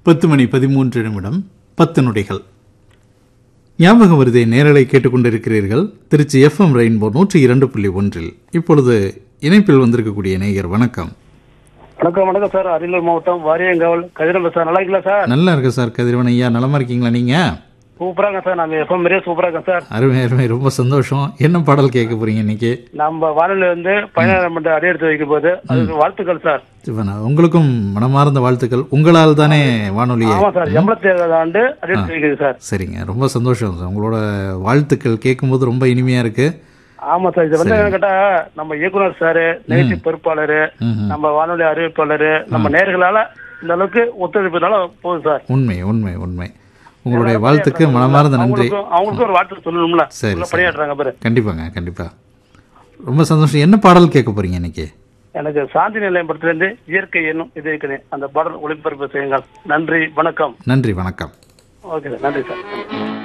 10:13 10 நொடிகள். ஞாபகம் வருதே நேரலை கேட்டுக்கொண்டிருக்கிறீர்கள். Trichy FM rainbow 102.1. இப்பொழுது இணைப்பில் வந்திருக்கக்கூடிய நேயர் வணக்கம். வணக்கம். வணக்கம் சார். அரியலூர் மாவட்டம் வாரியங்காவல் கதிரவன் சார். நல்லா இருக்கீங்களா சார்? நல்லா இருக்கு சார். கதிரவன் ஐயா நலமா இருக்கீங்களா நீங்க? சூப்பராங்க சார். நம்ம எஃப்எம் மாதிரியே சூப்பராக இருக்கேன் சார். அருமை அருமை, ரொம்ப சந்தோஷம். என்ன பாடல் கேட்க போறீங்க இன்னைக்கு? நம்ம வானொலி வந்து பயணம் அடி எடுத்து வைக்கும் போது அதுக்கு வாழ்த்துக்கள் சார். உங்களுக்கும் மனமார்ந்த வாழ்த்துக்கள். உங்களால் தானே வானொலி. ஆமா சார். 87வது ஆண்டு அடி எடுத்து வைக்குது சார். சரிங்க, ரொம்ப சந்தோஷம் சார். உங்களோட வாழ்த்துக்கள் கேட்கும்போது ரொம்ப இனிமையா இருக்கு. ஆமா சார். இது வந்து என்ன கேட்டா நம்ம இயக்குனர் சாரு, நிகழ்ச்சி பொறுப்பாளரு, நம்ம வானொலி அறிவிப்பாளரு, நம்ம நேர்களால இந்த அளவுக்கு ஒத்துழைப்புனால போகுது சார். உண்மை உண்மை உண்மை. உங்களுடைய வாழ்த்துக்கு மனமார்ந்த நன்றி. அவங்களுக்கு ஒரு வாழ்த்து சொல்லணும்ல. சரி, பணியாற்றுறாங்க பாரு. கண்டிப்பாங்க, கண்டிப்பா. ரொம்ப சந்தோஷம். என்ன பாடல் கேட்க போறீங்க இன்னைக்கு? எனக்கு சாந்தி நிலையம் படத்திலிருந்து இயற்கை என்னும் இது அந்த பாடல் ஒளிபரப்பு செய்யுங்கள். நன்றி, வணக்கம். நன்றி, வணக்கம். Okay sir. நன்றி சார்.